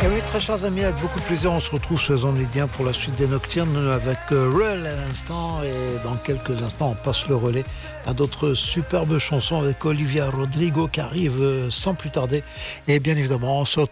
Et oui, très chers amis, avec beaucoup de plaisir, on se retrouve sur les ondes médias pour la suite des Nocturnes avec Ruel à l'instant. Et dans quelques instants, on passe le relais à d'autres superbes chansons avec Olivia Rodrigo qui arrive sans plus tarder. Et bien évidemment, on se retrouve